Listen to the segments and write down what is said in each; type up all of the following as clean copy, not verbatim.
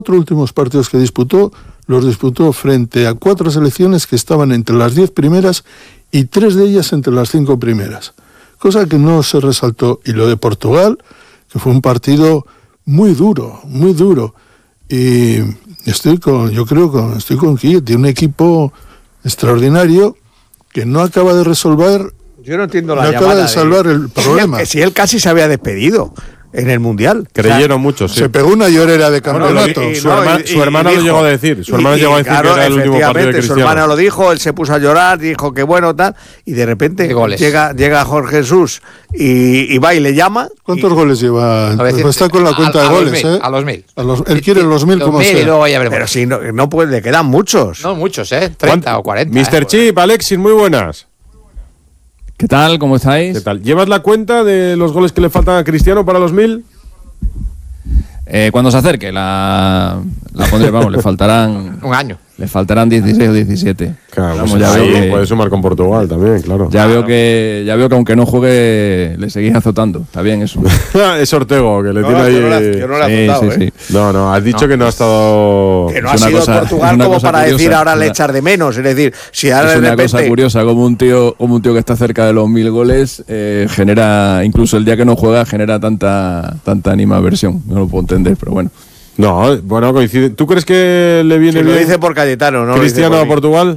últimos partidos que disputó, los disputó frente a 4 selecciones que estaban entre las 10 primeras y 3 de ellas entre las 5 primeras. Cosa que no se resaltó. Y lo de Portugal, que fue un partido muy duro, muy duro. Y estoy con Quique, tiene un equipo extraordinario que no acaba de resolver. Yo no entiendo la no llamada. acaba de salvar el problema. Que si él casi se había despedido en el Mundial. Creyeron muchos, sí. Se pegó una llorera de campeonato. Su hermano lo llegó a decir. Su hermano llegó a decir claro, que era el último partido de Cristiano. Su hermano lo dijo, él se puso a llorar, dijo que bueno, tal, y de repente llega Jorge Jesús y va y le llama. ¿Cuántos goles lleva? Está con la cuenta de goles, A los 1000. Él quiere los 1000 como sea. Y luego ya veremos. Pero si no puede, le quedan muchos. No muchos, 30 o 40. Mr. Chip, Alexis, muy buenas. ¿Qué tal? ¿Cómo estáis? ¿Qué tal? ¿Llevas la cuenta de los goles que le faltan a Cristiano para los 1000? Cuando se acerque, la pondré, vamos, le faltarán... Un año. Le faltarán 16 o 17. Claro, vamos, pues ya veo que, puede sumar con Portugal también, claro. Ya veo que aunque no juegue, le seguís azotando. Está bien eso. Es Ortego, que le tiene ahí... Yo no le he azotado, sí. No, has dicho que no ha estado... Que no ha sido Portugal como para curiosa, decir ahora le echar de menos. Es decir, si ahora es de una repente... cosa curiosa, como un tío que está cerca de los 1000 goles genera, incluso el día que no juega, genera tanta animaversión. No lo puedo entender, pero bueno. No, bueno, coincide. ¿Tú crees que le viene bien? Lo dice por Cayetano, ¿no? ¿Cristiano a Portugal?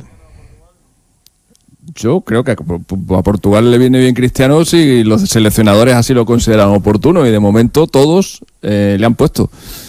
Yo creo que a Portugal le viene bien Cristiano si los seleccionadores así lo consideran oportuno, y de momento todos le han puesto.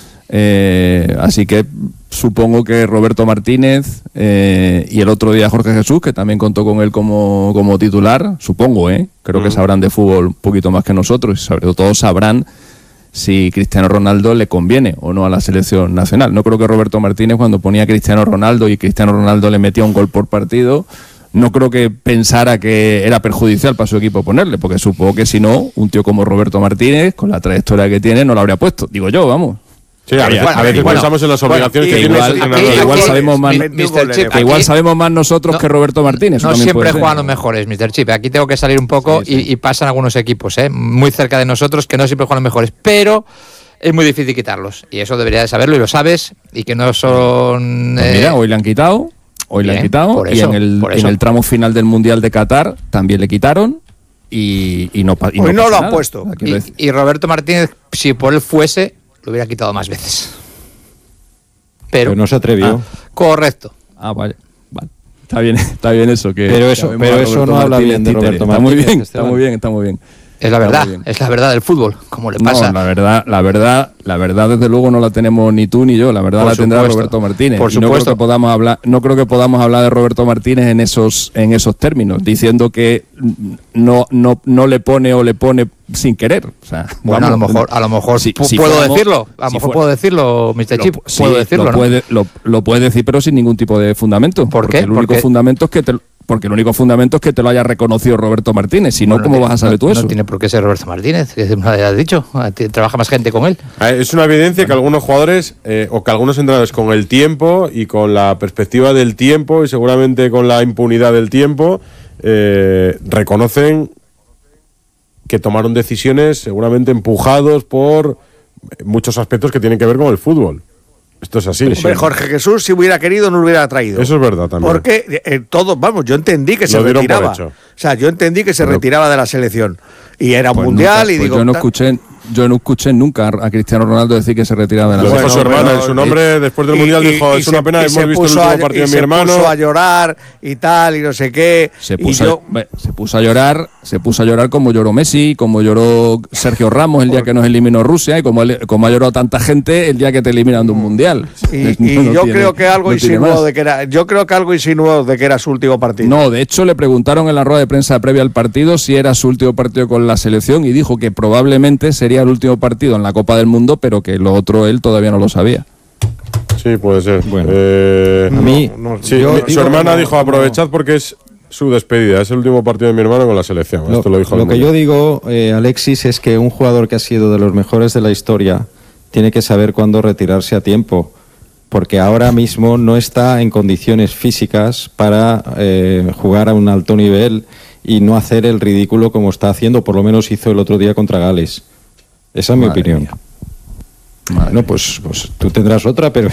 Así que supongo que Roberto Martínez y el otro día Jorge Jesús, que también contó con él como titular, supongo, creo que sabrán de fútbol un poquito más que nosotros, y sobre todo sabrán si Cristiano Ronaldo le conviene o no a la selección nacional. No creo que Roberto Martínez, cuando ponía a Cristiano Ronaldo y Cristiano Ronaldo le metía un gol por partido, no creo que pensara que era perjudicial para su equipo ponerle, porque supongo que si no, un tío como Roberto Martínez, con la trayectoria que tiene, no lo habría puesto. Digo yo, vamos. Sí, a veces pensamos en las obligaciones que tiene el entrenador. Igual sabemos más nosotros que Roberto Martínez. No siempre juegan los mejores, Mr. Chip. Aquí tengo que salir un poco y pasan algunos equipos muy cerca de nosotros que no siempre juegan los mejores, pero es muy difícil quitarlos. Y eso debería de saberlo, y lo sabes, y que no son... Pues mira, hoy le han quitado. Y en el tramo final del Mundial de Qatar también le quitaron. Y no lo han puesto. Y Roberto Martínez, si por él fuese, lo hubiera quitado más veces. Pero no se atrevió. Correcto. Vale. Está bien eso. Pero eso no habla bien de Roberto Martínez. Está muy bien. Es la verdad del fútbol, como le pasa. No, la verdad desde luego no la tenemos ni tú ni yo, la verdad la tendrá Roberto Martínez. Por supuesto. No creo que podamos hablar de Roberto Martínez en esos términos, diciendo que no le pone o le pone sin querer. O sea, bueno, a lo mejor puedo decirlo. A lo mejor puedo decirlo, Mr. Chip. Puedo decirlo, lo puedes decir, pero sin ningún tipo de fundamento. ¿Por qué? El único fundamento es que te lo haya reconocido Roberto Martínez. Si no, ¿cómo vas a saber tú eso? No tiene por qué ser Roberto Martínez, que me lo has dicho. Trabaja más gente con él. Es una evidencia que algunos jugadores o que algunos entrenadores, con el tiempo y con la perspectiva del tiempo y seguramente con la impunidad del tiempo, reconocen que tomaron decisiones seguramente empujados por muchos aspectos que tienen que ver con el fútbol. Esto es así. Hombre, Jorge Jesús, si hubiera querido, no lo hubiera traído. Eso es verdad también. Porque yo entendí que se retiraba. O sea, yo entendí que se retiraba de la selección. Y era un mundial y digo... Yo no escuché nunca a Cristiano Ronaldo decir que se retiraba de la selección. Lo dijo su hermana, en su nombre, después del mundial, dijo, es una pena, hemos visto el último partido de mi hermano. Se puso a llorar y tal, y no sé qué. Se puso a llorar como lloró Messi, como lloró Sergio Ramos el día que nos eliminó Rusia, y como ha llorado tanta gente el día que te eliminan de un mundial. Yo creo que algo insinuó de que era su último partido. No, de hecho le preguntaron en la rueda de prensa previa al partido si era su último partido con la selección, y dijo que probablemente sería el último partido en la Copa del Mundo, pero que lo otro él todavía no lo sabía. Sí, puede ser. Bueno, su hermana dijo, aprovechad porque es su despedida, es el último partido de mi hermano con la selección. Esto lo dijo. Lo que yo digo, Alexis, es que un jugador que ha sido de los mejores de la historia tiene que saber cuándo retirarse a tiempo, porque ahora mismo no está en condiciones físicas para jugar a un alto nivel y no hacer el ridículo como está haciendo, por lo menos hizo el otro día contra Gales. Esa es mi opinión. Bueno, pues tú tendrás otra, pero